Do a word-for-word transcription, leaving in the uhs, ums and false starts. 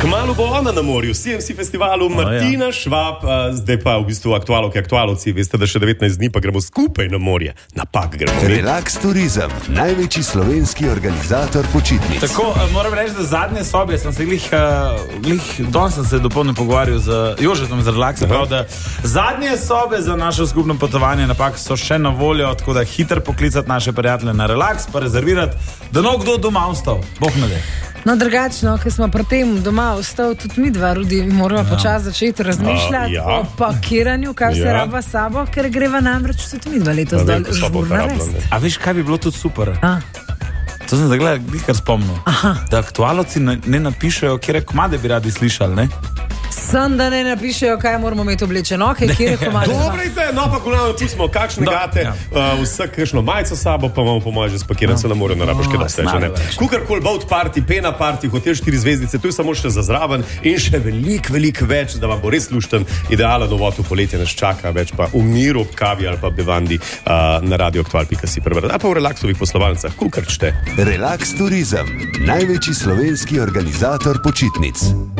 Kmalu bo ona na morju, C M C festivalu, Martina oh, ja. Švab, zdaj pa v bistvu aktualovke, aktualovci, veste, da še devetnajst dni pa gremo skupaj na morje. Napak gremo. Relax Turizem, največji slovenski organizator počitnic. Tako, moram reči, da zadnje sobe sem se glih, glih danes sem se dopolno pogovarjal z Jožetom z Relaxa, prav, da zadnje sobe za naše skupno potovanje Napak so še na voljo, tako da hiter poklicati naše prijatelje na Relax, pa rezervirati, da no kdo doma ostal. Bog ne ve. No, drugačno, ker smo pri tem doma ostal tudi mi dva, Rudi, moramo ja. počasi začeti razmišljati uh, ja. o pakiranju, kar ja. se raba sabo, ker greva namreč tudi mi dva letos dol žburna vest. A veš, kaj bi bilo tudi super? A. To sem zagledal, kar spomnil. Aha. Da aktualovci ne, ne napišejo, kjere komade bi radi slišali, ne? Sem, da ne napišejo, kaj moramo imeti oblečeno, okay, kjere komade. Dobrejte, no pa koliko pustimo, kakšne Do, gate, ja. uh, vsak kakšno majico sabo, pa imamo po moje že spakirati, no. se ne more na rabaške da steče, ne? Kukarkoli, boat party, pena party, hotel štiri zvezdice, to je samo še za zraven in še veliko, veliko več, da vam bo res lušten, idealen uvod v poletje nas čaka, več pa v miru, ob kavi ali pa bevandi uh, na radio aktual pika si prebrati, a pa v relaksovih poslovalnicah, kukarčte. Relax Turizem, največji slovenski organizator počitnic.